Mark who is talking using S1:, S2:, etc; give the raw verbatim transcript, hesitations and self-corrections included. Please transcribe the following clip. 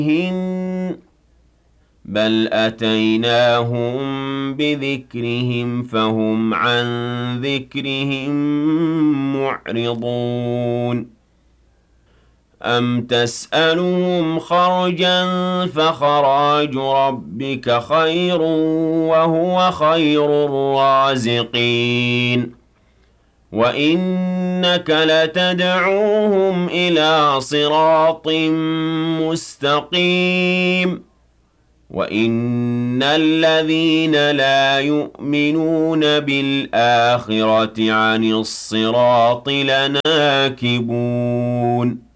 S1: بل أتيناهم بذكرهم فهم عن ذكرهم معرضون أم تسألهم خرجا فخراج ربك خير وهو خير الرازقين وإنك لتدعوهم إلى صراط مستقيم وَإِنَّ الَّذِينَ لَا يُؤْمِنُونَ بِالْآخِرَةِ عَنِ الصِّرَاطِ لَنَاكِبُونَ